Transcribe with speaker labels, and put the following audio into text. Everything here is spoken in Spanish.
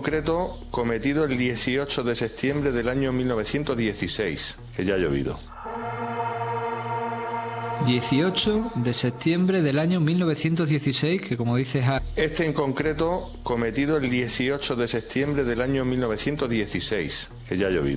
Speaker 1: concreto cometido el 18 de septiembre del año 1916, que ya ha llovido.
Speaker 2: 18 de septiembre del año 1916, que como dices...
Speaker 1: Este en concreto cometido el 18 de septiembre del año 1916, que ya ha llovido.